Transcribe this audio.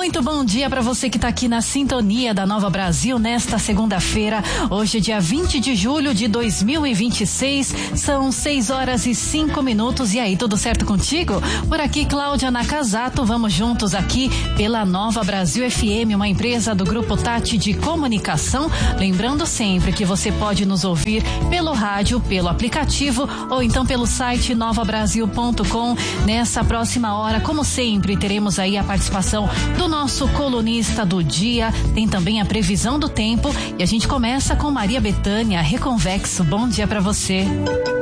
Muito bom dia para você que está aqui na sintonia da Nova Brasil nesta segunda-feira. Hoje, dia 20 de julho de 2026. São 6h05. E aí, tudo certo contigo? Por aqui, Cláudia Nakazato. Vamos juntos aqui pela Nova Brasil FM, uma empresa do Grupo Tati de Comunicação. Lembrando sempre que você pode nos ouvir pelo rádio, pelo aplicativo ou então pelo site novabrasil.com. Nessa próxima hora, como sempre, teremos aí a participação do nosso colunista do dia, tem também a previsão do tempo e a gente começa com Maria Bethânia, Reconvexo. Bom dia para você.